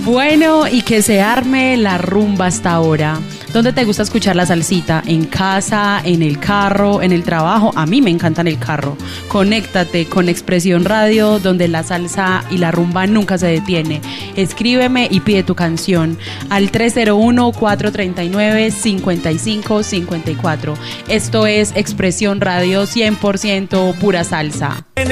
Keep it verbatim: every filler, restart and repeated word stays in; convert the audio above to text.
Bueno, y que se arme la rumba hasta ahora. ¿Dónde te gusta escuchar la salsita? ¿En casa, en el carro, en el trabajo? A mí me encanta en el carro. Conéctate con Expresión Radio, donde la salsa y la rumba nunca se detiene. Escríbeme y pide tu canción al tres cero uno, cuatro tres nueve, cinco cinco cinco cuatro. Esto es Expresión Radio, cien por ciento pura salsa.